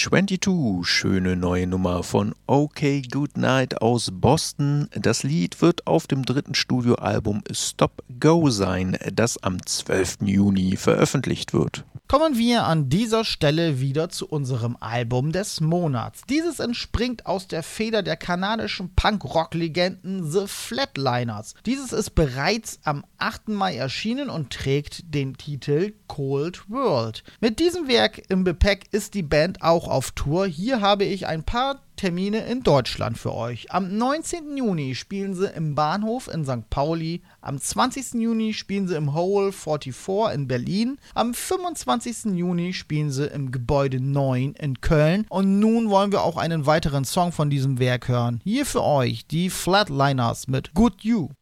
22, schöne neue Nummer von OK Goodnight aus Boston. Das Lied wird auf dem dritten Studioalbum Stop Go sein, das am 12. Juni veröffentlicht wird. Kommen wir an dieser Stelle wieder zu unserem Album des Monats. Dieses entspringt aus der Feder der kanadischen Punk-Rock-Legenden The Flatliners. Dieses ist bereits am 8. Mai erschienen und trägt den Titel Cold World. Mit diesem Werk im Gepäck ist die Band auch auf Tour. Hier habe ich ein paar Termine in Deutschland für euch. Am 19. Juni spielen sie im Bahnhof in St. Pauli. Am 20. Juni spielen sie im Hole 44 in Berlin. Am 25. Juni spielen sie im Gebäude 9 in Köln. Und nun wollen wir auch einen weiteren Song von diesem Werk hören. Hier für euch die Flatliners mit Good You.